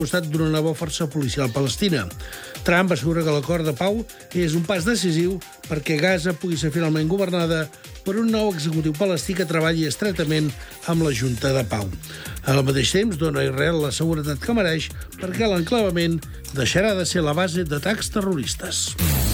costat d'una nova força policial palestina. Trump assegura que l'acord de pau és un pas decisiu perquè Gaza pugui ser finalment governada per un nou executiu palestí que treballi estretament amb la Junta de Pau. Al mateix temps, dona a Israel la seguretat que mereix perquè l'enclavament deixarà de ser la base d'atacs terroristes.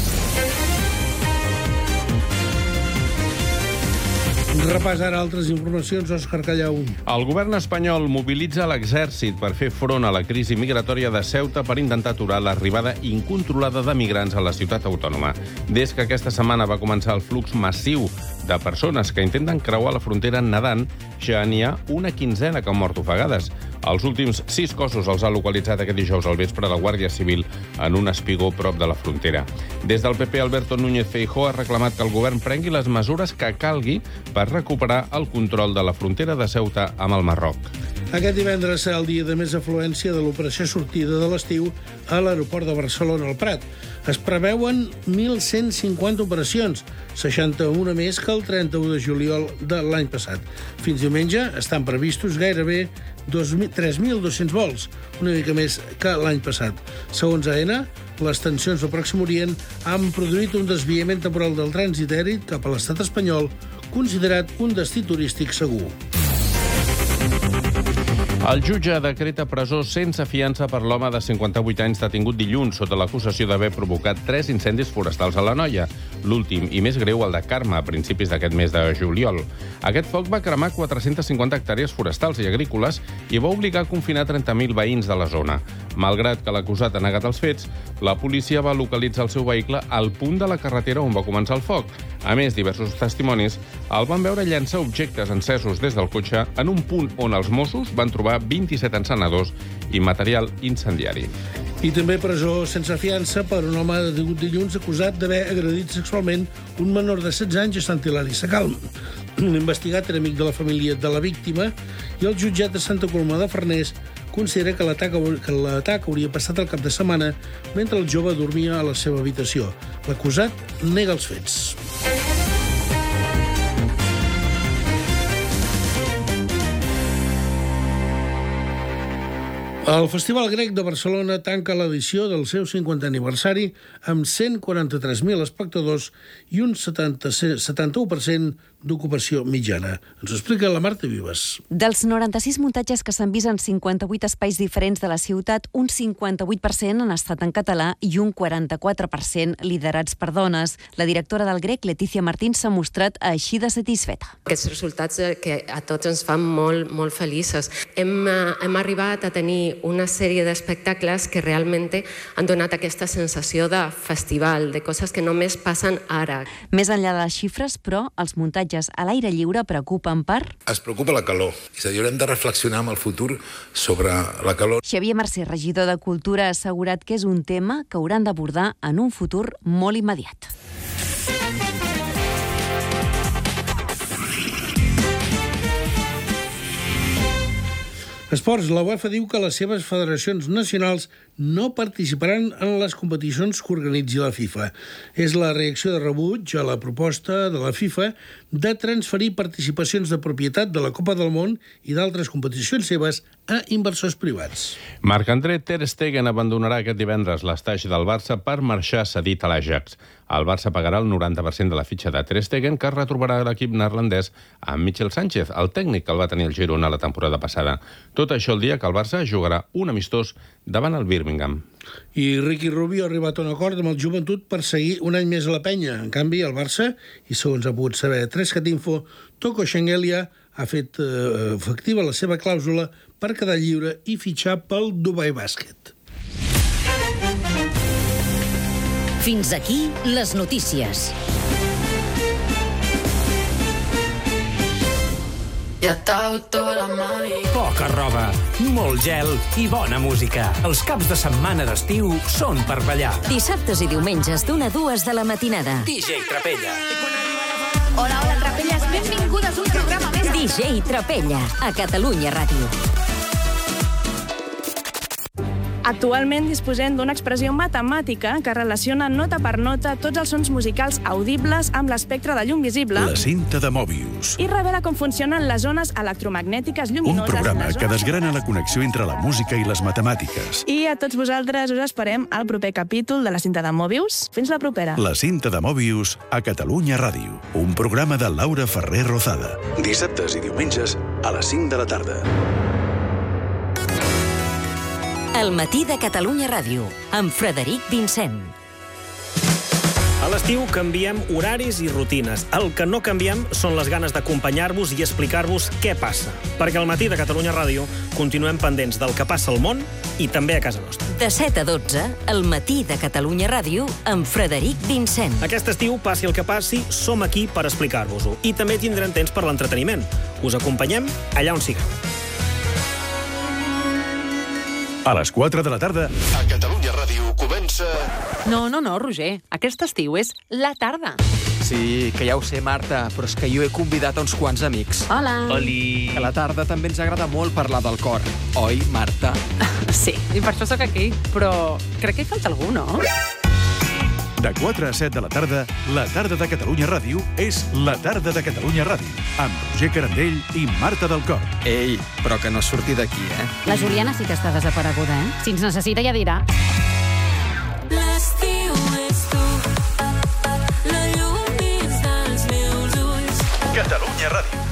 Repàs ara altres informacions, Òscar Callau. El govern espanyol mobilitza l'exèrcit per fer front a la crisi migratòria de Ceuta per intentar aturar l'arribada incontrolada de migrants a la ciutat autònoma. Des que aquesta setmana va començar el flux massiu de persones que intenten creuar la frontera nedant, ja n'hi ha una quinzena que han mort ofegades. Els últims 6 cossos els ha localitzat aquest dijous al vespre la Guàrdia Civil en un espigó prop de la frontera. Des del PP, Alberto Núñez Feijóo ha reclamat que el govern prengui les mesures que calgui per recuperar el control de la frontera de Ceuta amb el Marroc. Aquest divendres serà el dia de més afluència de l'operació sortida de l'estiu a l'aeroport de Barcelona al Prat. Es preveuen 1.150 operacions, 61 més que el 31 de juliol de l'any passat. Fins diumenge estan previstos gairebé 3.200 vols, una mica més que l'any passat. Segons AENA, les tensions al Pròxim Orient han produït un desviament temporal del trànsit aeri cap a l'estat espanyol, considerat un destí turístic segur. El jutge decreta presó sense fiança per l'home de 58 anys detingut dilluns sota l'acusació d'haver provocat 3 incendis forestals a l'Anoia. L'últim i més greu, el de Carme, a principis d'aquest mes de juliol. Aquest foc va cremar 450 hectàrees forestals i agrícoles i va obligar a confinar 30.000 veïns de la zona. Malgrat que l'acusat ha negat els fets, la policia va localitzar el seu vehicle al punt de la carretera on va començar el foc. A més, diversos testimonis el van veure llançar objectes encesos des del cotxe en un punt on els Mossos van trobar 27 encenedors i material incendiari. I també presó sense fiança per un home detingut dilluns acusat d'haver agredit sexualment un menor de 16 anys a Sant Hilari Sacalm. L'investigat era amic de la família de la víctima i el jutjat de Santa Coloma de Farners considera que l'atac hauria passat el cap de setmana mentre el jove dormia a la seva habitació. L'acusat nega els fets. El Festival Grec de Barcelona tanca l'edició del seu 50è aniversari amb 143.000 espectadors i un 71% d'ocupació mitjana. Ens ho explica la Marta Vives. Dels 96 muntatges que s'han vist en 58 espais diferents de la ciutat, un 58% han estat en català i un 44% liderats per dones. La directora del Grec, Letícia Martín, s'ha mostrat així de satisfeta. Aquests resultats que a tots ens fan molt feliços. Hem arribat a tenir una sèrie d'espectacles que realment han donat aquesta sensació de festival, de coses que només passen ara. Més enllà de les xifres, però, els muntatges a l'aire lliure preocupen per... Es preocupa la calor. És a dir, haurem de reflexionar en el futur sobre la calor. Xavier Mercè, regidor de Cultura, ha assegurat que és un tema que hauran d'abordar en un futur molt immediat. Esports. La UEFA diu que les seves federacions nacionals no participaran en les competicions que organitzi la FIFA. És la reacció de rebuig a la proposta de la FIFA de transferir participacions de propietat de la Copa del Món i d'altres competicions seves a inversors privats. Marc-André Ter Stegen abandonarà aquest divendres l'estaix del Barça per marxar cedit a l'Ajax. El Barça pagarà el 90% de la fitxa de Ter Stegen, que retrobarà l'equip neerlandès amb Michel Sánchez, el tècnic que el va tenir el Girona la temporada passada. Tot això el dia que el Barça jugarà un amistós davant el Birmingham. I Ricky Rubio ha arribat a un acord amb el Joventut per seguir un any més a la penya. En canvi, el Barça, i segons ha pogut saber 3catinfo, Toko Shengelia ha fet efectiva la seva clàusula per quedar lliure i fitxar pel Dubai Basket. Fins aquí les notícies. Poca roba, molt gel i bona música. Els caps de setmana d'estiu són per ballar. Dissabtes i diumenges d'1 a 2 de la matinada. DJ Trapella. Hola, Trapelles, benvingudes a un programa més. DJ Trapella, a Catalunya Ràdio. Actualment disposem d'una expressió matemàtica que relaciona nota per nota tots els sons musicals audibles amb l'espectre de llum visible. La cinta de Mobius. I revela com funcionen les zones electromagnètiques lluminoses. Un programa que desgrana la connexió entre la música i les matemàtiques. I a tots vosaltres us esperem al proper capítol de la cinta de Mobius. Fins la propera. La cinta de Mobius a Catalunya Ràdio. Un programa de Laura Ferrer Rozada. Dissabtes i diumenges a les 5 de la tarda. El matí de Catalunya Ràdio, amb Frederic Vincent. A l'estiu canviem horaris i rutines. El que no canviem són les ganes d'acompanyar-vos i explicar-vos què passa. Perquè al matí de Catalunya Ràdio continuem pendents del que passa al món i també a casa nostra. De 7 a 12, el matí de Catalunya Ràdio, amb Frederic Vincent. Aquest estiu, passi el que passi, som aquí per explicar-vos-ho. I també tindrem temps per l'entreteniment. Us acompanyem allà on sigueu. A les 4 de la tarda, a Catalunya Ràdio comença... No, Roger. Aquest estiu és la tarda. Sí, que ja ho sé, Marta, però és que jo he convidat a uns quants amics. Hola. Oli. A la tarda també ens agrada molt parlar del cor. Oi, Marta? Sí, i per això sóc aquí. Però crec que hi falta algú, no? De 4 a 7 de la tarda de Catalunya Ràdio és la tarda de Catalunya Ràdio, amb Roger Carandell i Marta del Cor. Ei, però que no surti d'aquí, eh? La Juliana sí que està desapareguda, eh? Si ens necessita ja dirà. L'estiu és tu, la llum dins dels meus ulls. Catalunya Ràdio.